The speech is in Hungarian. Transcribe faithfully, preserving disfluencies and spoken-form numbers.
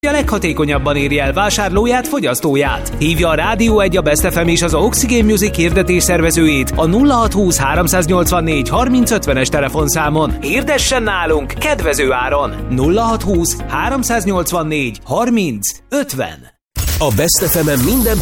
a leghatékonyabban érje el vásárlóját, fogyasztóját. Hívja a Rádió egy, a Best ef em és az Oxygen Music hirdetés szervezőjét a nulla hat húsz háromszáznyolcvannégy harminc ötvenes telefonszámon. Hirdessen nálunk kedvező áron. nulla hat húsz háromszáznyolcvannégy harminc ötven. A Best ef emen minden